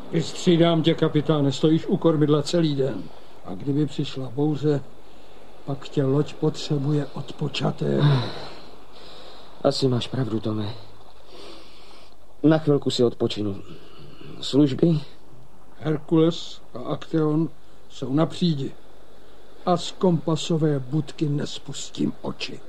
Vystřídám tě, kapitáne, stojíš u kormidla celý den. A kdyby přišla bouře, pak tě loď potřebuje odpočaté. Asi máš pravdu, Tome. Na chvilku si odpočinu. Služby? Herkules a Akteon jsou na přídi. A z kompasové budky nespustím oči.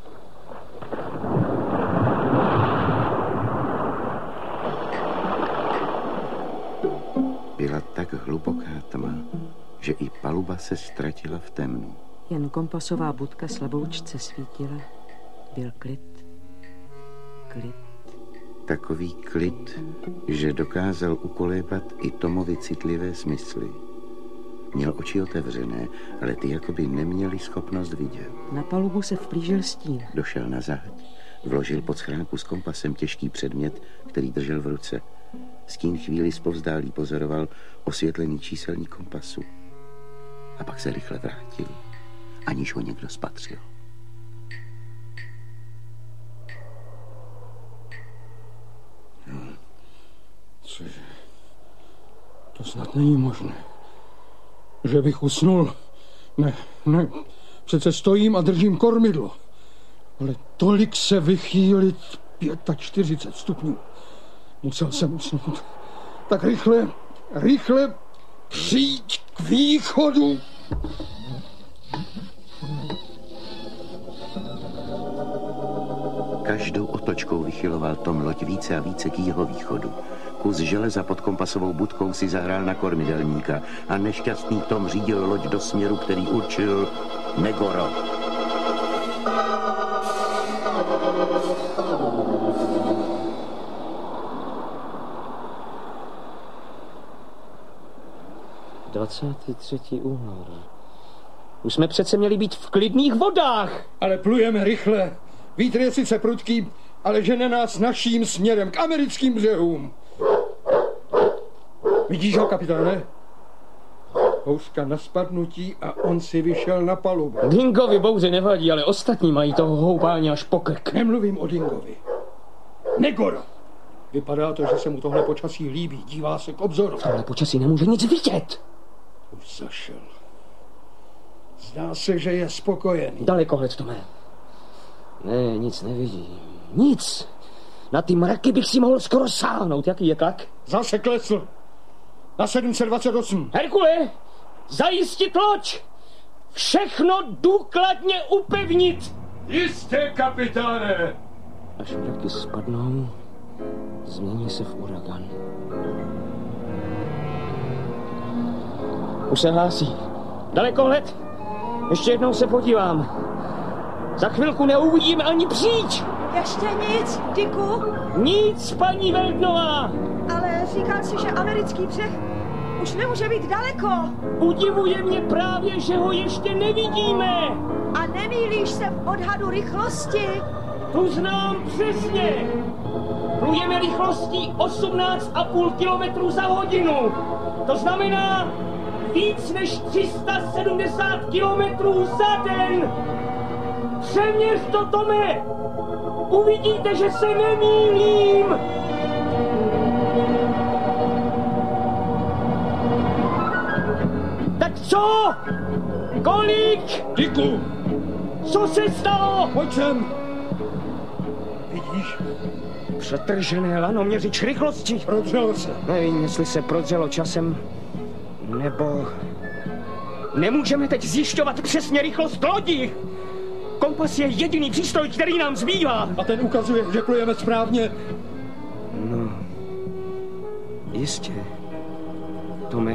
Byla tak hluboká tma, že i paluba se ztratila v temnu. Jen kompasová budka slaboučce svítila. Byl klid. Klid. Takový klid, že dokázal ukolébat i Tomovi citlivé smysly. Měl oči otevřené, ale ty jakoby neměly schopnost vidět. Na palubu se vplížil stín. Došel na záď, vložil pod schránku s kompasem těžký předmět, který držel v ruce. Stín chvíli zpovzdálí pozoroval osvětlený číselník kompasu. A pak se rychle vrátil, aniž ho někdo spatřil. Cože? To snad není možné. Že bych usnul? Ne. Přece stojím a držím kormidlo. Ale tolik se vychýlit 45 stupňů. Musel jsem usnout. Tak rychle přijď k východu. Každou otočkou vychyloval Tom loď více a více k jeho východu. Kus železa pod kompasovou budkou si zahrál na kormidelníka a nešťastný Tom řídil loď do směru, který určil Negoro. únor. Už jsme přece měli být v klidných vodách. Ale plujeme rychle. Vítr je sice prudký, ale žene nás naším směrem k americkým břehům. Vidíš ho, kapitáne? Bouřka na spadnutí a on si vyšel na palubu. Dingovi bouře nevadí, ale ostatní mají toho houpání až po krk. Nemluvím o Dingovi. Negoro. Vypadá to, že se mu tohle počasí líbí. Dívá se k obzoru. Tohle počasí nemůže nic vidět. Už zašel. Zdá se, že je spokojený. Dalekohled, Tome. Ne, nic nevidím. Nic. Na ty mraky bych si mohl skoro sáhnout. Jaký je tlak? Zase klesl. Na 728. Herkule, zajistit loď. Všechno důkladně upevnit. Jistě, kapitáne. Až mraky spadnou, změní se v uragan. Už se hlásí. Dalekohled. Ještě jednou se podívám. Za chvilku neuvidím ani příč. Ještě nic, Dicku? Nic, paní Veldnová. Ale říkal si, že americký břeh už nemůže být daleko. Udivuje mě právě, že ho ještě nevidíme. A nemýlíš se v odhadu rychlosti? Tu znám přesně. Plujeme rychlostí 18,5 km za hodinu. To znamená víc než 370 km za den. Přeměř to, Tome. Uvidíte, že se nemýlím. Tak co? Kolik? Dicku! Co se stalo? Pojď sem. Vidíš? Přetržené lanoměřič rychlosti. Prodřelo se. Nevím, jestli se prodřelo časem, nebo... Nemůžeme teď zjišťovat přesně rychlost lodi. Kompas je jediný přístroj, který nám zbývá. A ten ukazuje, že plujeme správně. No, jistě, Tome.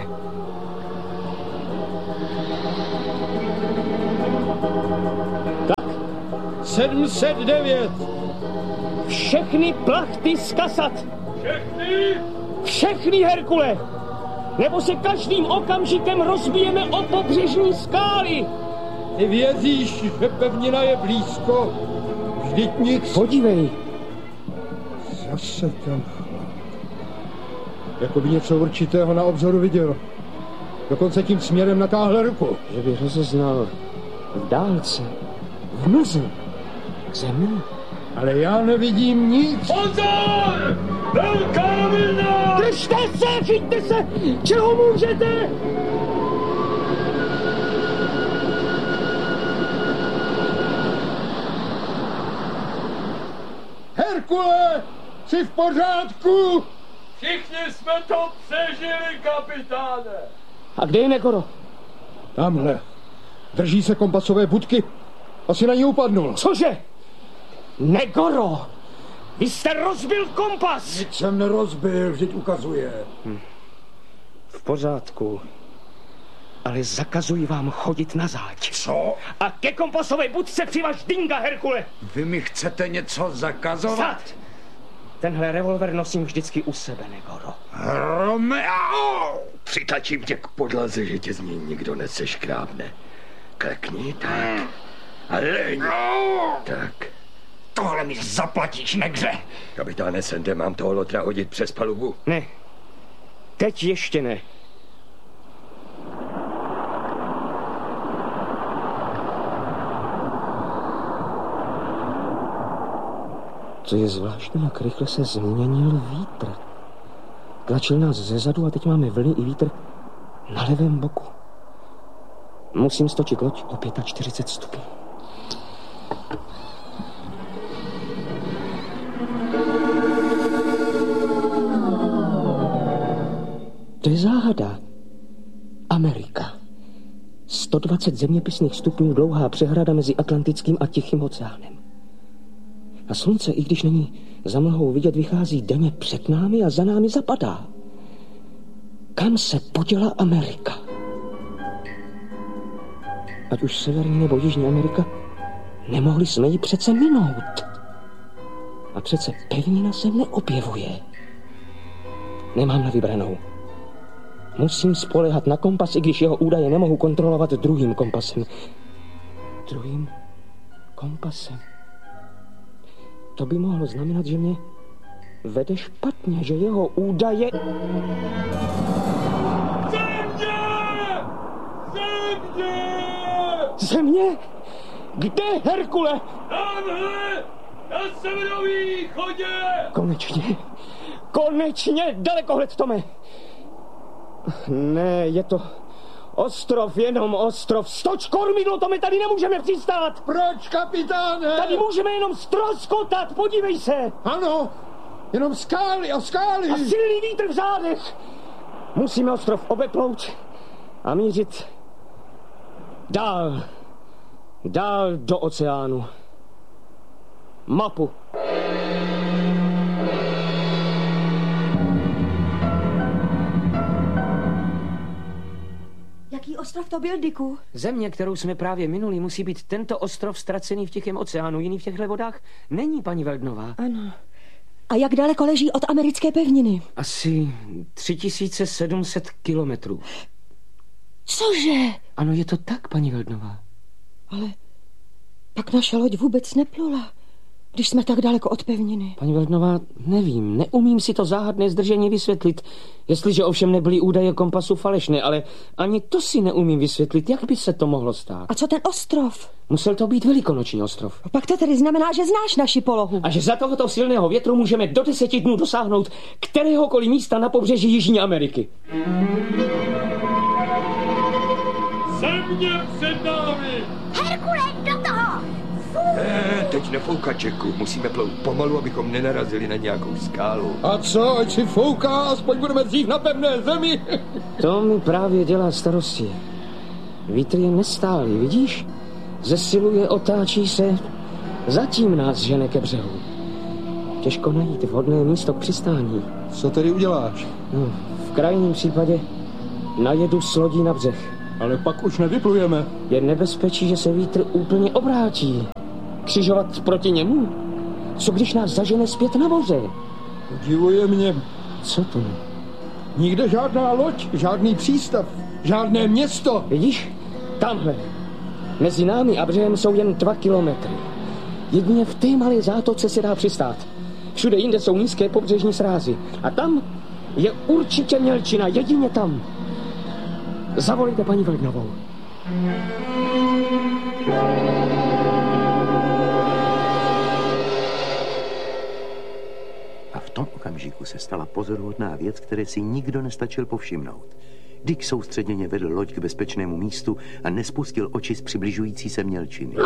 Tak, 709. Všechny plachty zkasat. Všechny? Všechny, Herkule. Nebo se každým okamžikem rozbijeme o pobřežní skály. Ty věříš, že pevnina je blízko? Vždyť nic. Podívej. Zase ten chlap. Jako by něco určitého na obzoru viděl. Dokonce tím směrem natáhl ruku. Že by rozeznal v dálce, v mlze, zemi. Ale já nevidím nic. Pozor! Velká vlna! Drž Držte se, chyťte se, čeho můžete! Herkule, jsi v pořádku? Všichni jsme to přežili, kapitáne. A kde je Negoro? Tamhle. Drží se kompasové budky. Asi na ní upadnul. Cože? Negoro! Vy jste rozbil kompas! Nic jsem nerozbil, vždyť ukazuje. V pořádku. Ale zakazuji vám chodit na záď. Co? A ke kompasové budce přivaž Dinga, Herkule! Vy mi chcete něco zakazovat? Stát! Tenhle revolver nosím vždycky u sebe, Negoro. Romeo! Přitačím tě k podlaze, že tě z ní nikdo neseškrábne. Klekni, tak. A leň. Tak. Tohle mi zaplatíš, negře. Kapitáne Sende, mám toho lotra hodit přes palubu? Ne. Teď ještě ne. To je zvláštní, jak rychle se změnil vítr. Tlačil nás zezadu a teď máme vlny i vítr na levém boku. Musím stočit loď o 45 stupňů. To je záhada. Amerika. 120 zeměpisných stupňů dlouhá přehrada mezi Atlantickým a Tichým oceánem. A slunce, i když není za mlhou vidět, vychází denně před námi a za námi zapadá. Kam se poděla Amerika? Ať už Severní nebo Jižní Amerika, nemohli jsme ji přece minout. A přece pevnina se neobjevuje. Nemám na vybranou. Musím spoléhat na kompas, i když jeho údaje nemohu kontrolovat druhým kompasem. Druhým kompasem. To by mohlo znamenat, že mě vede špatně, že jeho údaje... Země! Země! Země? Kde, Herkule? Tamhle! Na severovýchodě! Konečně, dalekohled, Tome. Ne, je to ostrov, jenom ostrov. Stoč kormidlo, Tome, tady nemůžeme přistát. Proč, kapitáne? Tady můžeme jenom ztroskotat, podívej se. Ano, jenom skály a skály. A silný vítr v zádech. Musíme ostrov obeplout a mířit dál. Dál do oceánu. Mapu. Jaký ostrov to byl, Dicku? Země, kterou jsme právě minuli, musí být tento ostrov ztracený v Tichém oceánu. Jiný v těchto vodách není, paní Veldnová. Ano. A jak daleko leží od americké pevniny? Asi 3700 kilometrů. Cože? Ano, je to tak, paní Veldnová. Ale pak naše loď vůbec neplula, když jsme tak daleko od pevniny. Paní Veldnová, nevím, neumím si to záhadné zdržení vysvětlit, jestliže ovšem nebyly údaje kompasu falešné, ale ani to si neumím vysvětlit, jak by se to mohlo stát. A co ten ostrov? Musel to být velikonoční ostrov. A pak to tedy znamená, že znáš naši polohu. A že za tohoto silného větru můžeme do 10 dnů dosáhnout kteréhokoliv místa na pobřeží Jižní Ameriky. Země před námi! Herkule, do toho! Teď nefouká, Jacku. Musíme plout pomalu, abychom nenarazili na nějakou skálu. A co, ať si fouká, aspoň budeme dřív na pevné zemi. To mi právě dělá starosti. Vítr je nestálý, vidíš? Zesiluje, otáčí se. Zatím nás žene ke břehu. Těžko najít vhodné místo k přistání. Co tedy uděláš? No, v krajním případě najedu s lodí na břeh. Ale pak už nevyplujeme. Je nebezpečí, že se vítr úplně obrátí. Křižovat proti němu? Co když nás zažene zpět na moře? Udivuje mě. Co to? Nikde žádná loď, žádný přístav, žádné město. Vidíš? Tamhle. Mezi námi a břehem jsou jen 2 kilometry. Jedině v té malé zátoce se dá přistát. Všude jinde jsou nízké pobřežní srázy. A tam je určitě mělčina, jedině tam. Zavolejte paní Veldnovou. A v tom okamžiku se stala pozoruhodná věc, které si nikdo nestačil povšimnout. Dick soustředěně vedl loď k bezpečnému místu a nespustil oči z přibližující se mělčiny.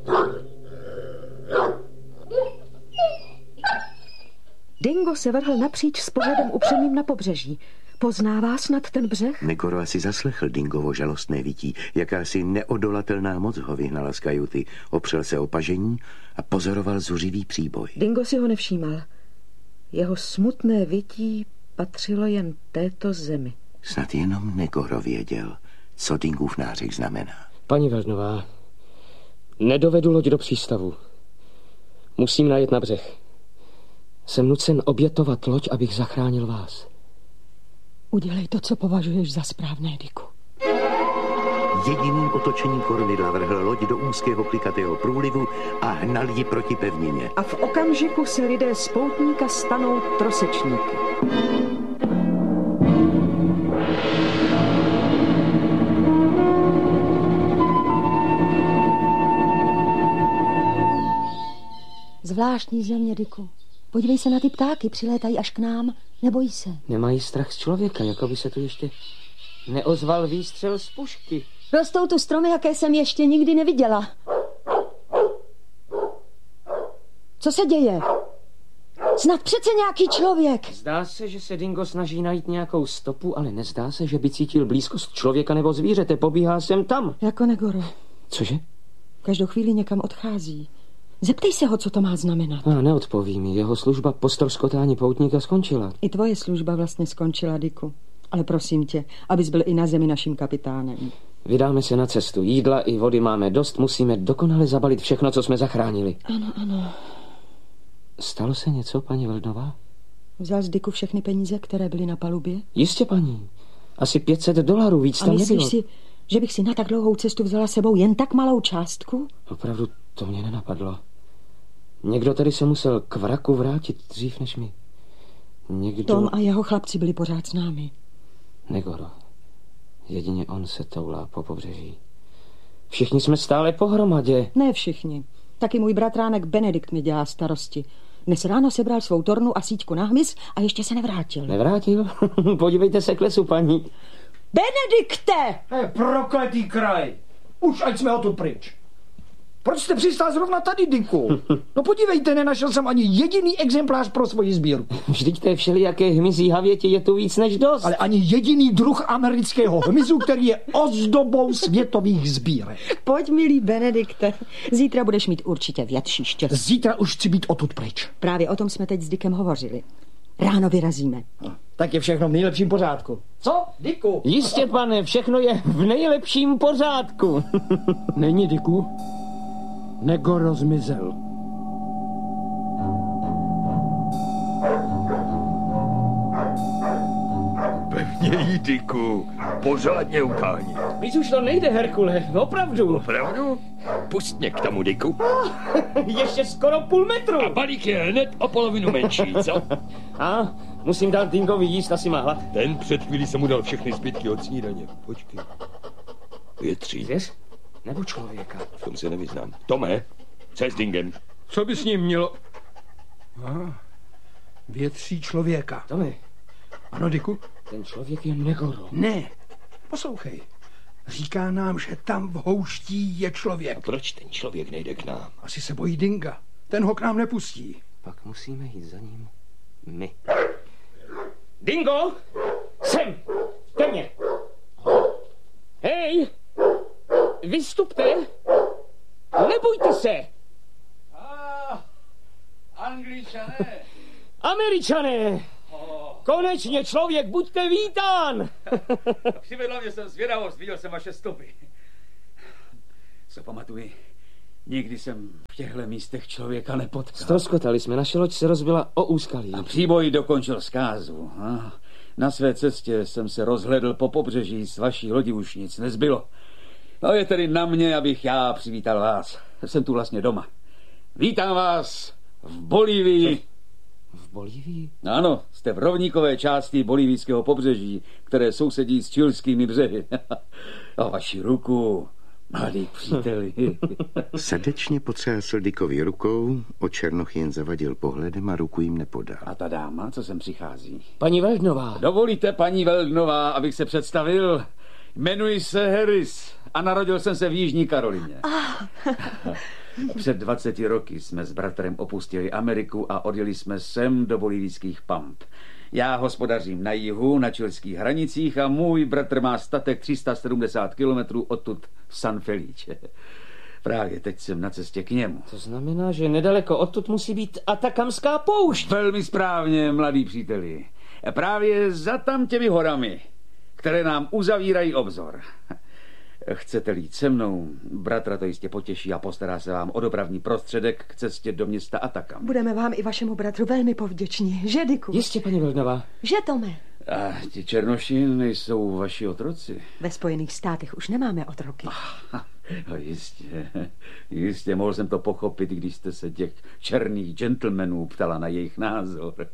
Dingo se vrhl napříč s pohledem upřeným na pobřeží. Poznává snad ten břeh? Negoro asi zaslechl Dingovo žalostné vytí. Jakási neodolatelná moc ho vyhnala z kajuty. Opřel se o pažení a pozoroval zuřivý příboj. Dingo si ho nevšímal. Jeho smutné vytí patřilo jen této zemi. Snad jenom Negoro věděl, co Dingův nářek znamená. Paní Veldnová, nedovedu loď do přístavu. Musím najet na břeh. Jsem nucen obětovat loď, abych zachránil vás. Udělej to, co považuješ za správné, Dicku. Jediným otočením kormidla vrhl loď do úzkého klikatého průlivu a hnal ji proti pevnině. A v okamžiku se lidé z poutníka stanou trosečníky. Zvláštní země, Dicku. Podívej se na ty ptáky, přilétají až k nám. Nebojí se. Nemají strach z člověka, jako by se tu ještě neozval výstřel z pušky. Rostou tu stromy, jaké jsem ještě nikdy neviděla. Co se děje? Snad přece nějaký člověk. Zdá se, že se Dingo snaží najít nějakou stopu, ale nezdá se, že by cítil blízkost člověka nebo zvířete. Pobíhá sem tam. Jako Negoro. Cože? Každou chvíli někam odchází. Zeptej se ho, co to má znamenat. Neodpoví mi. Jeho služba po ztroskotání poutníka skončila. I tvoje služba vlastně skončila, Dicku. Ale prosím tě, abys byl i na zemi naším kapitánem. Vydáme se na cestu. Jídla i vody máme dost. Musíme dokonale zabalit všechno, co jsme zachránili. Ano, ano. Stalo se něco, paní Veldnová? Vzal z Dicku všechny peníze, které byly na palubě? Jistě, paní. Asi $500, víc tam myslíš nebylo. si, že bych si na tak dlouhou cestu vzala sebou jen tak malou částku? Opravdu to mě nenapadlo. Někdo tady se musel k vraku vrátit dřív než my. Někdo... Tom a jeho chlapci byli pořád s námi. Negoro. Jedině on se toulá po pobřeží. Všichni jsme stále pohromadě. Ne všichni. Taky můj bratránek Benedikt mi dělá starosti. Dnes ráno sebral svou tornu a síťku na hmyz a ještě se nevrátil. Nevrátil? Podívejte se k lesu, paní. Benedikte! Prokletý kraj! Už ať jsme odtud pryč. Proč jste přistál zrovna tady, Dicku? No podívejte, nenašel jsem ani jediný exemplář pro svoji sbírku. Vždyť té všelijaké hmyzí havětě je tu víc než dost. Ale ani jediný druh amerického hmyzu, který je ozdobou světových sbírek. Pojď, milý Benedikte. Zítra budeš mít určitě větší štěstí. Zítra už chci být odtud pryč. Právě o tom jsme teď s Dickem hovořili. Ráno vyrazíme. Tak je všechno v nejlepším pořádku. Co, Dicku? Jistě, pane, všechno je v nejlepším pořádku. Není, Dicku? Negoro zmizel. Pevně jí, Dicku. Pořádně utáhni. Víc už to nejde, Herkule, opravdu. Opravdu? Pust mě k tomu, Dicku. Ještě skoro půl metru. A balík je hned o polovinu menší, co? A musím dát Dingovi jíst, asi má hlad. Ten před chvílí jsem mu dal všechny zbytky od snídaně. Počkej. Větří. Zvěř? Nebo člověka? V tom se nevyznám. Tome, co je s Dingem? Co by s ním mělo? Větří člověka. Tome, Ano, Dicku? ten člověk je Negoro. Ne. Poslouchej. Říká nám, že tam v houští je člověk. A proč ten člověk nejde k nám? Asi se bojí Dinga. Ten ho k nám nepustí. Pak musíme jít za ním my. Dingo! Sem! Ke mně! Hej! Vystupte! Nebojte se! Angličané! Američané! Konečně člověk, buďte vítán! Přivedla mě jsem zvědavost, viděl jsem vaše stopy. Co pamatuji, nikdy jsem v těchto místech člověka nepotkal. Ztroskotali jsme, naše loď se rozbila o úskalí. A příboj dokončil zkázu. Na své cestě jsem se rozhledl po pobřeží, z vaší lodi už nic nezbylo. No je tedy na mě, abych já přivítal vás. Jsem tu vlastně doma. Vítám vás v Bolívii. V Bolívii? Ano, jste v rovníkové části bolívijského pobřeží, které sousedí s čilskými břehy. A vaši ruku Mladý příteli. Srdečně potřásl Dickovi rukou, o Černoch jen zavadil pohledem a ruku jim nepodal. A ta dáma, co sem přichází? Paní Weldnová. Dovolíte, paní Weldnová, abych se představil? Jmenuji se Harris a narodil jsem se v Jižní Karolině. Před 20 roky jsme s bratrem opustili Ameriku a odjeli jsme sem do bolivijských Pamp. Já hospodařím na jihu, na chilských hranicích a můj bratr má statek 370 kilometrů odtud v San Felice. Právě teď jsem na cestě k němu. To znamená, že nedaleko odtud musí být Atakamská poušť. Velmi správně, mladý příteli. Právě za tam těmi horami, které nám uzavírají obzor. Chcete-li jít se mnou, bratra to jistě potěší a postará se vám o dopravní prostředek k cestě do města Atakam. Budeme vám i vašemu bratru velmi povděční. Že, Diku? Jistě, paní Weldnová. Že, Tome? A ti černoši nejsou vaši otroci? Ve Spojených státech už nemáme otroky. Jistě, mohl jsem to pochopit, když jste se těch černých gentlemanů ptala na jejich názor.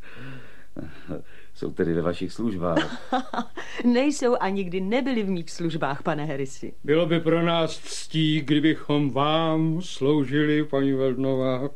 Jsou tedy ve vašich službách? Nejsou a nikdy nebyli v mých službách, pane Harrisi. Bylo by pro nás ctí, kdybychom vám sloužili, paní Weldnová.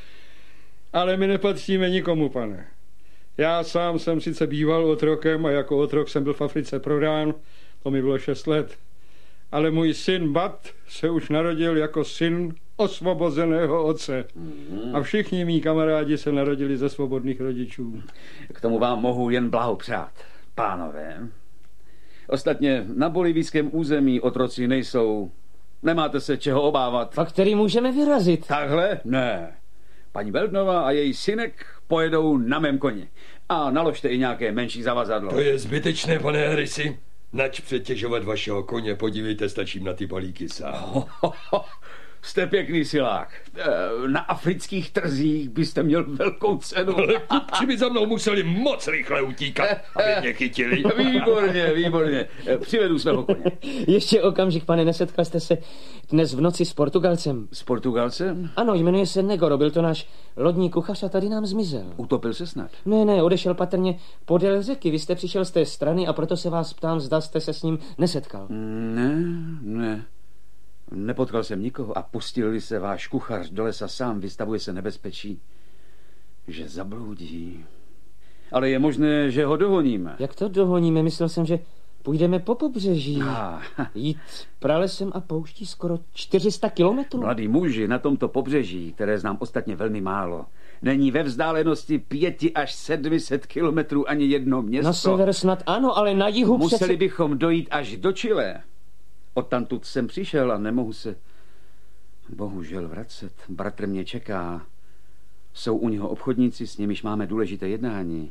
Ale my nepatříme nikomu, pane. Já sám jsem sice býval otrokem a jako otrok jsem byl v Africe prodán, to mi bylo 6 let. Ale můj syn Bat se už narodil jako syn osvobozeného otce. A všichni mý kamarádi se narodili ze svobodných rodičů. K tomu vám mohu jen blahopřát, pánové. Ostatně na bolivijském území otroci nejsou. Nemáte se čeho obávat. A který můžeme vyrazit? Takhle? Ne. Paní Weldnová a její synek pojedou na mém koni. A naložte i nějaké menší zavazadlo. To je zbytečné, pane Harrisi. Nač přetěžovat vašeho koně, podívejte, stačím na ty balíky sám. Jste pěkný silák. Na afrických trzích byste měl velkou cenu. Ale kupči by za mnou museli moc rychle utíkat, aby mě chytili. Výborně. Přivedu svého koně. Ještě okamžik, pane, nesetkal jste se dnes v noci s Portugalcem? S Portugalcem? Ano, jmenuje se Negoro, byl to náš lodní kuchař a tady nám zmizel. Utopil se snad? Ne, odešel patrně podél řeky. Vy jste přišel z té strany a proto se vás ptám, zda jste se s ním nesetkal. Ne. Nepotkal jsem nikoho a pustil-li se váš kuchař do lesa sám, vystavuje se nebezpečí, že zabloudí. Ale je možné, že ho dohoníme. Jak to dohoníme? Myslel jsem, že půjdeme po pobřeží. Jít pralesem a pouští skoro 400 kilometrů. Mladí muži na tomto pobřeží, které znám ostatně velmi málo, není ve vzdálenosti 500 až 700 kilometrů ani jedno město. Na sever snad ano, ale na jihu museli bychom dojít až do Chile. Odtamtud jsem přišel a nemohu se bohužel vracet. Bratr mě čeká. Jsou u něho obchodníci, s nimiž máme důležité jednání.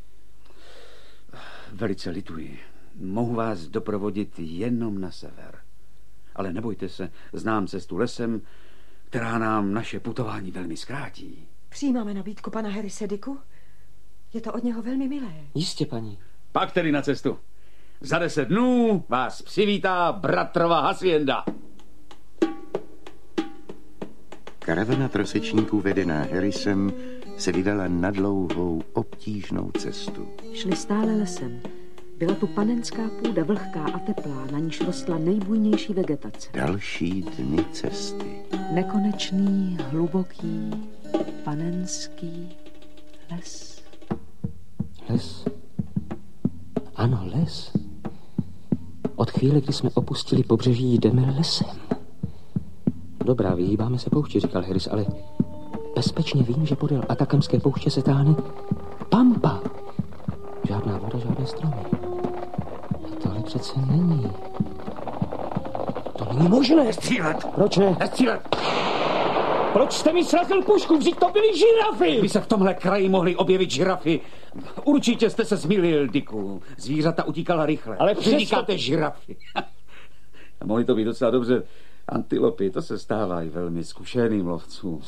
Velice lituji. Mohu vás doprovodit jenom na sever. Ale nebojte se, znám cestu lesem, která nám naše putování velmi zkrátí. Přijímáme nabídku pana Harrise, Diku? Je to od něho velmi milé. Jistě, paní. Pak tedy na cestu. Za 10 dnů vás přivítá bratrova hacienda. Karavana trosečníků vedená Harrisem se vydala na dlouhou, obtížnou cestu. Šli stále lesem. Byla tu panenská půda vlhká a teplá, na níž rostla nejbujnější vegetace. Další dny cesty. Nekonečný, hluboký, panenský les. Les? Ano, les. Od chvíle, kdy jsme opustili pobřeží, jdeme lesem. Dobrá, vyhýbáme se poušti, říkal Harris, ale bezpečně vím, že podél Atakamské pouště se táhne Pampa. Žádná voda, žádné stromy. A tohle přece není. To není možné. Nestřílet! Proč ne? Nestřílet! Proč jste mi srazil pušku? Vždyť to byly žirafy! By se v tomhle kraji mohly objevit žirafy. Určitě jste se zmýlil, Diku. Zvířata utíkala rychle. Ale přesto... říkáte žirafy. A mohly to být docela dobře antilopy. To se stává i velmi zkušeným lovcům.